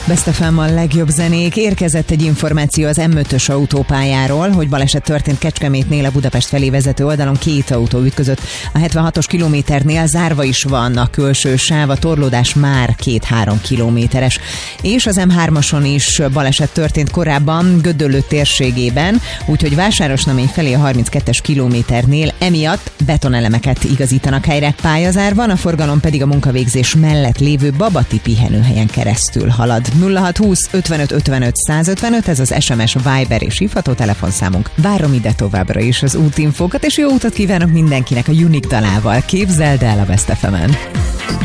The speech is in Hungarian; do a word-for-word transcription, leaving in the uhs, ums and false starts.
Best ef em a legjobb zenék. Érkezett egy információ az em ötös autópályáról, hogy baleset történt Kecskemétnél a Budapest felé vezető oldalon, két autó ütközött. A hetvenhatos kilométernél zárva is van a külső sáv, a torlódás már két-három kilométeres. És az em hármason is baleset történt korábban Gödöllő térségében, úgyhogy Vásárosnamény felé a harminckettes kilométernél emiatt betonelemeket igazítanak helyre. Pályazár van, a forgalom pedig a munkavégzés mellett lévő Babati pihenőhelyen keresztül halad. nulla hat húsz ötvenöt ötvenöt százötvenöt, ez az es em es, Viber és hívható telefonszámunk. Várom ide továbbra is az útinfókat, és jó utat kívánok mindenkinek a Unique dalával. Képzeld el a Best ef emen.